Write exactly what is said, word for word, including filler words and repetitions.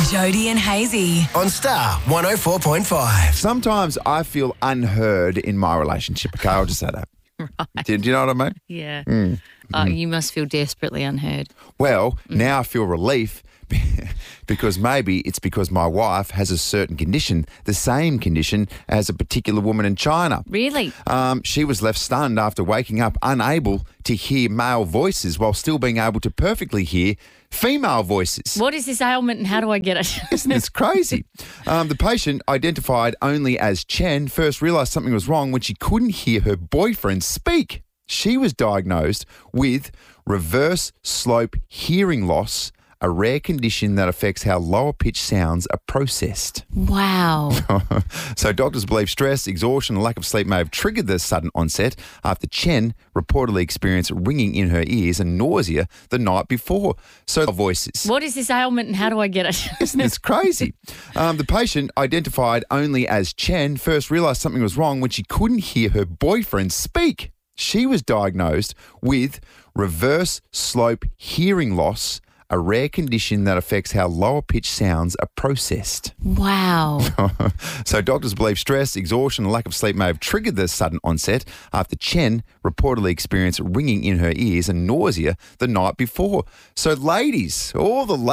Jody and Hazy on Star one oh four point five. Sometimes I feel unheard in my relationship. Okay, I'll just say that. Right. Do, do you know what I mean? Yeah. Mm. Oh, you must feel desperately unheard. Well, mm. now I feel relief because maybe it's because my wife has a certain condition, the same condition as a particular woman in China. Really? Um, she was left stunned after waking up unable to hear male voices while still being able to perfectly hear female voices. What is this ailment and how do I get it? Isn't this crazy? Um, the patient, identified only as Chen, first realised something was wrong when she couldn't hear her boyfriend speak. She was diagnosed with reverse slope hearing loss, a rare condition that affects how lower pitch sounds are processed. Wow. So doctors believe stress, exhaustion and lack of sleep may have triggered the sudden onset after Chen reportedly experienced ringing in her ears and nausea the night before. So voices. What is this ailment and how do I get it? Isn't this crazy? Um, the patient, identified only as Chen, first realised something was wrong when she couldn't hear her boyfriend speak. She was diagnosed with reverse slope hearing loss, a rare condition that affects how lower pitch sounds are processed. Wow. So doctors believe stress, exhaustion and lack of sleep may have triggered the sudden onset after Chen reportedly experienced ringing in her ears and nausea the night before. So ladies, all the